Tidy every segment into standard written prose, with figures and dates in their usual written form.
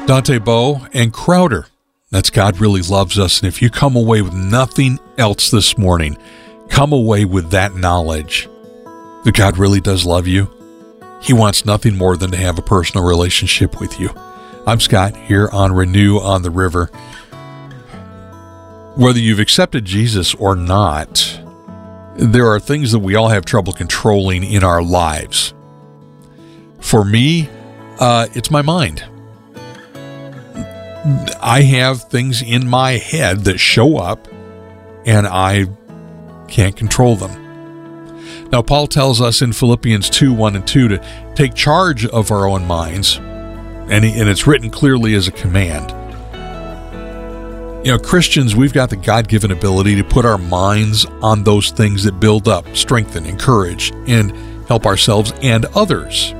Dante Bowe and Crowder. That's God Really Loves Us. And if you come away with nothing else this morning, come away with that knowledge that God really does love you. He wants nothing more than to have a personal relationship with you. I'm Scott here on Renew on the River. Whether you've accepted Jesus or not, there are things that we all have trouble controlling in our lives. For me, it's my mind. I have things in my head that show up, and I can't control them. Now, Paul tells us in Philippians 2:1 and 2 to take charge of our own minds, and it's written clearly as a command. You know, Christians, we've got the God-given ability to put our minds on those things that build up, strengthen, encourage, and help ourselves and others.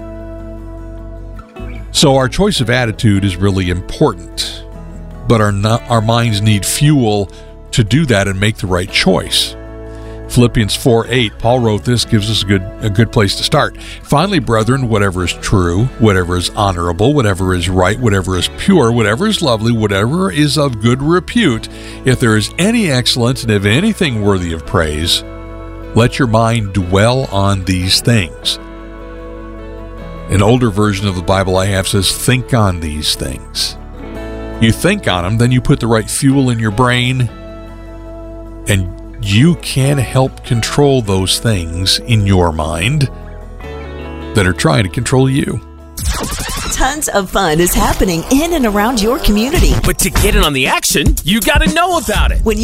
So our choice of attitude is really important, but our minds need fuel to do that and make the right choice. Philippians 4:8, Paul wrote this, gives us a good place to start. Finally, brethren, whatever is true, whatever is honorable, whatever is right, whatever is pure, whatever is lovely, whatever is of good repute, if there is any excellence and if anything worthy of praise, let your mind dwell on these things. An older version of the Bible I have says, think on these things. You think on them, then you put the right fuel in your brain, and you can help control those things in your mind that are trying to control you. Tons of fun is happening in and around your community. But to get in on the action, you got to know about it. When